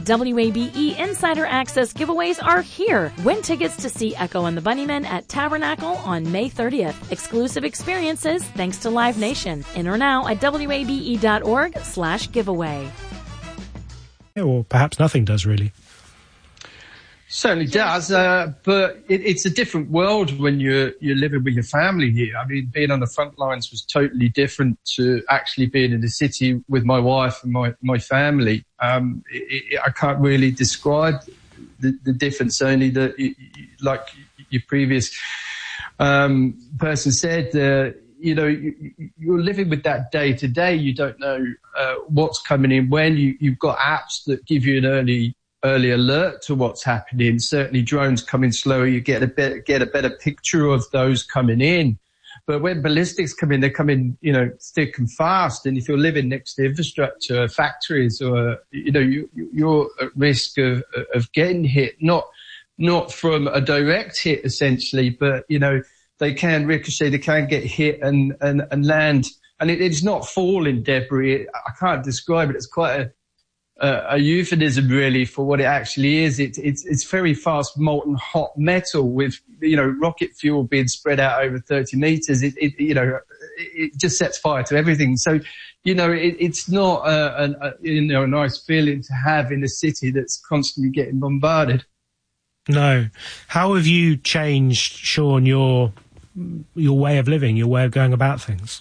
WABE Insider Access giveaways are here. Win tickets to see Echo and the Bunnymen at Tabernacle on May 30th. Exclusive experiences thanks to Live Nation. Enter now at wabe.org/giveaway. Yeah, or perhaps nothing does, really. Certainly does, but it's a different world when you're living with your family here. I mean, being on the front lines was totally different to actually being in the city with my wife and my family. I can't really describe the difference, only that, like your previous person said, you're living with that day to day. You don't know what's coming in when. You've got apps that give you an early alert to what's happening. Certainly drones coming slower, you get a better picture of those coming in. But when ballistics come in, they come in, thick and fast. And if you're living next to infrastructure, factories, or, you're at risk of getting hit, not from a direct hit essentially, but, they can ricochet, they can get hit and land. And it's not falling debris. I can't describe it. It's quite a euphemism really for what it actually is. It's very fast molten hot metal with, rocket fuel being spread out over 30 meters. It just sets fire to everything. So, it's not a nice feeling to have in a city that's constantly getting bombarded. No. How have you changed, Sean, your way of living, your way of going about things?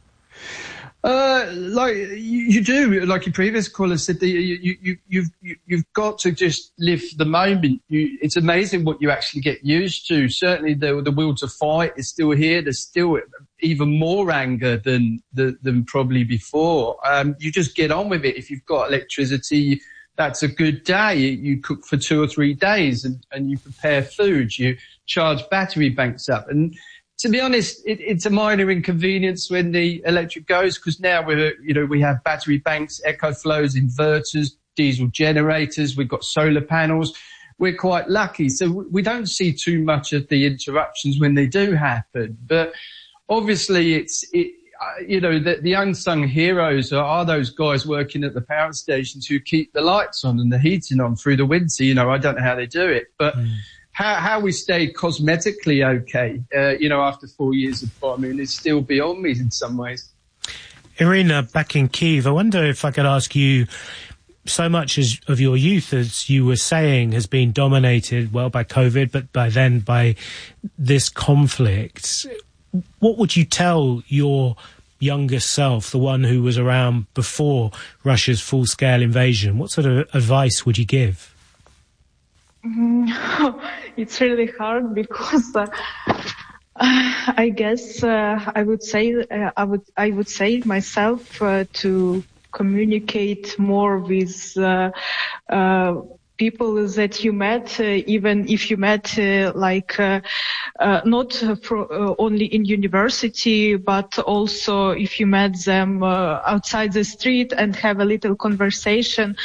Like you do, like your previous caller said, you've got to just live the moment. It's amazing what you actually get used to. Certainly the will to fight is still here. There's still even more anger than probably before. You just get on with it. If you've got electricity, that's a good day. You cook for 2 or 3 days and you prepare food. You charge battery banks up. And to be honest, it's a minor inconvenience when the electric goes, because now we have battery banks, EcoFlows, inverters, diesel generators. We've got solar panels. We're quite lucky. So we don't see too much of the interruptions when they do happen. But obviously the unsung heroes are those guys working at the power stations who keep the lights on and the heating on through the winter. I don't know how they do it, but how we stay cosmetically okay, after 4 years of bombing is still beyond me in some ways. Irina, back in Kyiv, I wonder if I could ask you, so much of your youth, as you were saying, has been dominated, by COVID, but by this conflict. What would you tell your younger self, the one who was around before Russia's full-scale invasion? What sort of advice would you give? It's really hard because I guess I would say myself to communicate more with people that you met, even if you met not only in university, but also if you met them outside the street and have a little conversation,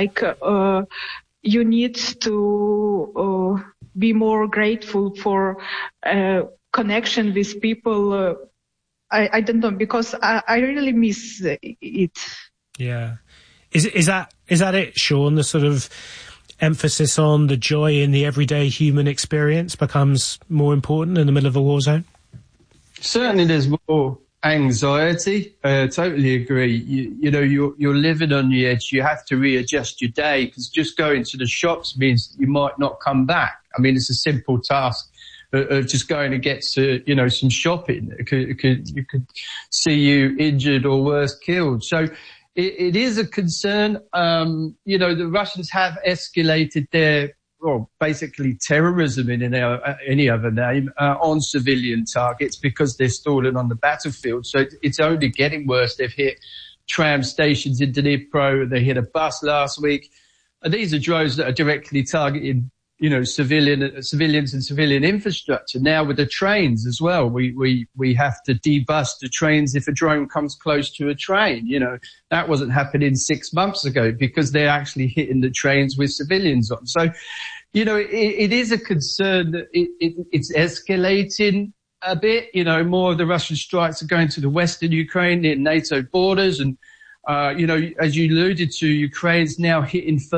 you need to be more grateful for connection with people. I don't know, because I really miss it. Yeah. Is that it, Sean? The sort of emphasis on the joy in the everyday human experience becomes more important in the middle of a war zone? Certainly there's more anxiety. Totally agree. You're living on the edge. You have to readjust your day, because just going to the shops means you might not come back. I mean, it's a simple task of just going to get to, some shopping. You could see you injured or worse, killed. So it is a concern. The Russians have escalated their, basically terrorism in any other name, on civilian targets, because they're stalling on the battlefield. So it's only getting worse. They've hit tram stations in Dnipro. They hit a bus last week. And these are drones that are directly targeting, civilians and civilian infrastructure. Now with the trains as well, we have to debus the trains if a drone comes close to a train. That wasn't happening 6 months ago, because they're actually hitting the trains with civilians on. So, it is a concern that it's escalating a bit. More of the Russian strikes are going to the western Ukraine near NATO borders. And, as you alluded to, Ukraine's now hitting